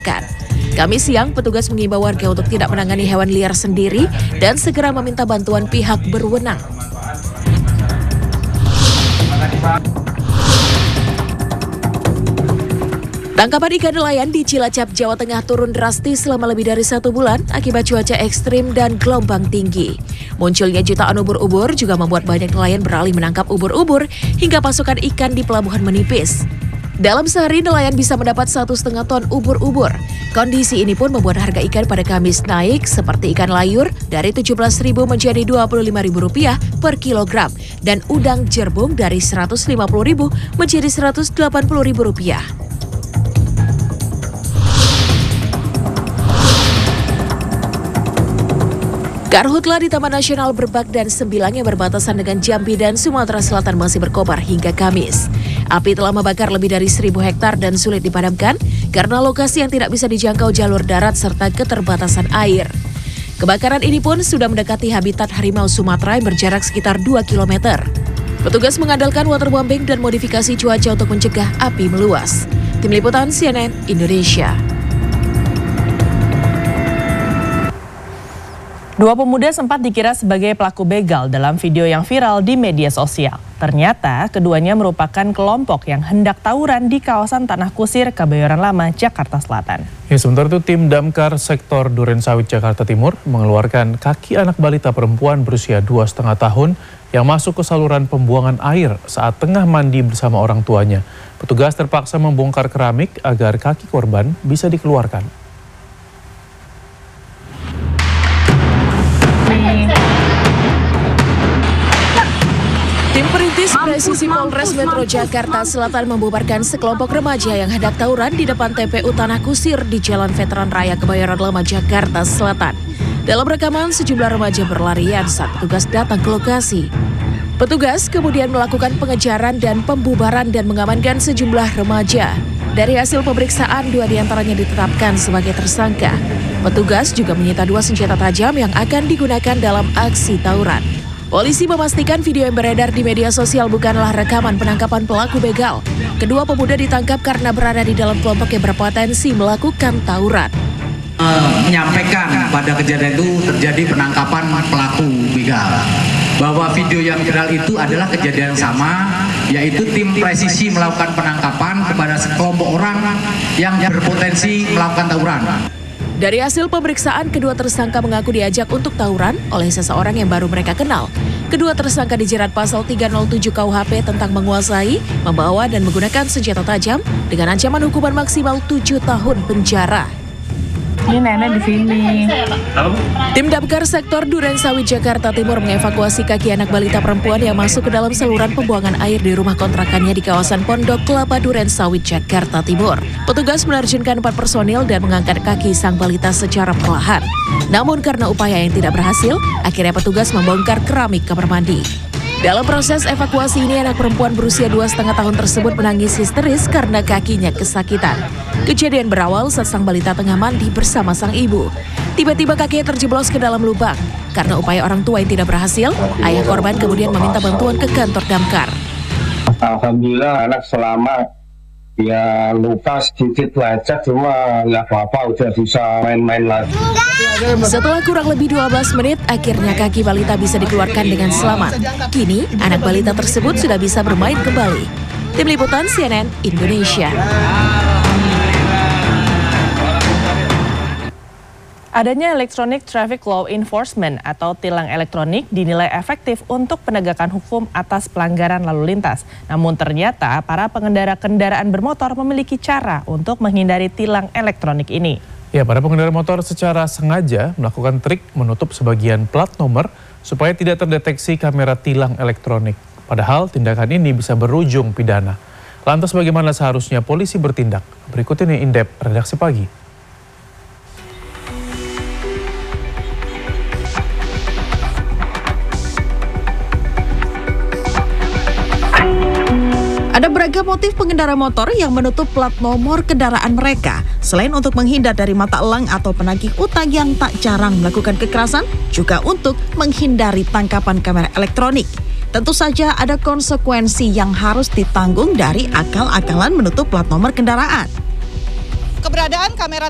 Kamis siang, petugas mengimbau warga untuk tidak menangani hewan liar sendiri dan segera meminta bantuan pihak berwenang. Tangkapan ikan nelayan di Cilacap, Jawa Tengah turun drastis selama lebih dari 1 bulan akibat cuaca ekstrim dan gelombang tinggi. Munculnya jutaan ubur-ubur juga membuat banyak nelayan beralih menangkap ubur-ubur hingga pasokan ikan di pelabuhan menipis. Dalam sehari, nelayan bisa mendapat 1,5 ton ubur-ubur. Kondisi ini pun membuat harga ikan pada Kamis naik seperti ikan layur dari Rp17.000 menjadi Rp25.000 per kilogram dan udang jerbung dari Rp150.000 menjadi Rp180.000. Karhutla di Taman Nasional Berbak dan Sembilang yang berbatasan dengan Jambi dan Sumatera Selatan masih berkobar hingga Kamis. Api telah membakar lebih dari 1.000 hektar dan sulit dipadamkan karena lokasi yang tidak bisa dijangkau jalur darat serta keterbatasan air. Kebakaran ini pun sudah mendekati habitat harimau Sumatera yang berjarak sekitar 2 km. Petugas mengandalkan waterbombing dan modifikasi cuaca untuk mencegah api meluas. Tim Liputan CNN Indonesia. Dua pemuda sempat dikira sebagai pelaku begal dalam video yang viral di media sosial. Ternyata keduanya merupakan kelompok yang hendak tawuran di kawasan Tanah Kusir, Kebayoran Lama, Jakarta Selatan. Ya, sementara itu tim Damkar Sektor Durensawit, Jakarta Timur mengeluarkan kaki anak balita perempuan berusia 2,5 tahun yang masuk ke saluran pembuangan air saat tengah mandi bersama orang tuanya. Petugas terpaksa membongkar keramik agar kaki korban bisa dikeluarkan. Tim perintis presisi Polres Metro Jakarta Selatan membubarkan sekelompok remaja yang hendak tawuran di depan TPU Tanah Kusir di Jalan Veteran Raya Kebayoran Lama, Jakarta Selatan. Dalam rekaman, sejumlah remaja berlarian saat petugas datang ke lokasi. Petugas kemudian melakukan pengejaran dan pembubaran dan mengamankan sejumlah remaja. Dari hasil pemeriksaan, 2 diantaranya ditetapkan sebagai tersangka. Petugas juga menyita 2 senjata tajam yang akan digunakan dalam aksi tawuran. Polisi memastikan video yang beredar di media sosial bukanlah rekaman penangkapan pelaku begal. Kedua pemuda ditangkap karena berada di dalam kelompok yang berpotensi melakukan tawuran. Menyampaikan pada kejadian itu terjadi penangkapan pelaku begal. Bahwa video yang viral itu adalah kejadian sama, yaitu tim presisi melakukan penangkapan kepada sekelompok orang yang berpotensi melakukan tawuran. Dari hasil pemeriksaan, kedua tersangka mengaku diajak untuk tawuran oleh seseorang yang baru mereka kenal. Kedua tersangka dijerat pasal 307 KUHP tentang menguasai, membawa dan menggunakan senjata tajam dengan ancaman hukuman maksimal 7 tahun penjara. Ini nenek di sini. Tim Damkar Sektor Durensawit, Jakarta Timur mengevakuasi kaki anak balita perempuan yang masuk ke dalam saluran pembuangan air di rumah kontrakannya di kawasan Pondok Kelapa Durensawit, Jakarta Timur. Petugas menerjunkan 4 personil dan mengangkat kaki sang balita secara perlahan. Namun karena upaya yang tidak berhasil, akhirnya petugas membongkar keramik kamar mandi. Dalam proses evakuasi ini, anak perempuan berusia 2,5 tahun tersebut menangis histeris karena kakinya kesakitan. Kejadian berawal saat sang balita tengah mandi bersama sang ibu. Tiba-tiba kakinya terjeblos ke dalam lubang. Karena upaya orang tua yang tidak berhasil, ayah korban kemudian meminta bantuan ke kantor damkar. Alhamdulillah anak selamat. Ya luka sedikit lecet, cuma nggak apa-apa, udah bisa main-main lagi. Setelah kurang lebih 12 menit, akhirnya kaki balita bisa dikeluarkan dengan selamat. Kini, anak balita tersebut sudah bisa bermain kembali. Tim Liputan CNN Indonesia. Adanya Electronic Traffic Law Enforcement atau tilang elektronik dinilai efektif untuk penegakan hukum atas pelanggaran lalu lintas. Namun ternyata para pengendara kendaraan bermotor memiliki cara untuk menghindari tilang elektronik ini. Ya, para pengendara motor secara sengaja melakukan trik menutup sebagian plat nomor supaya tidak terdeteksi kamera tilang elektronik. Padahal tindakan ini bisa berujung pidana. Lantas bagaimana seharusnya polisi bertindak? Berikut ini in-depth redaksi pagi. Ada beragam motif pengendara motor yang menutup plat nomor kendaraan mereka. Selain untuk menghindar dari mata elang atau penagih utang yang tak jarang melakukan kekerasan, juga untuk menghindari tangkapan kamera elektronik. Tentu saja ada konsekuensi yang harus ditanggung dari akal-akalan menutup plat nomor kendaraan. Keberadaan kamera